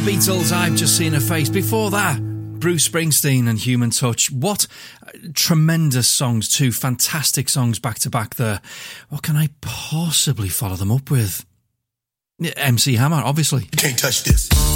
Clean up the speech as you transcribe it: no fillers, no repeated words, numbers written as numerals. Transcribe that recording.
Beatles, I've Just Seen Her Face. Before that, Bruce Springsteen and Human Touch. What tremendous songs, two fantastic songs back to back there. What can I possibly follow them up with? MC Hammer, obviously. You can't touch this.